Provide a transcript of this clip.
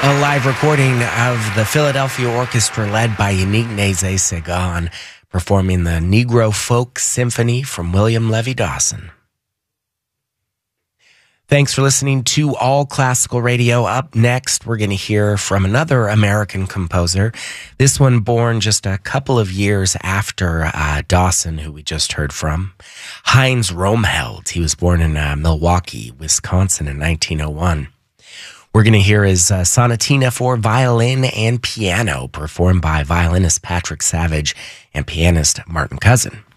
A live recording of the Philadelphia Orchestra led by Yannick Nézet-Séguin performing the Negro Folk Symphony from William Levy Dawson. Thanks for listening to All Classical Radio. Up next, we're going to hear from another American composer. This one born just a couple of years after Dawson, who we just heard from. Heinz Rohmheld. He was born in Milwaukee, Wisconsin in 1901. We're going to hear his sonatina for violin and piano, performed by violinist Patrick Savage and pianist Martin Cousin.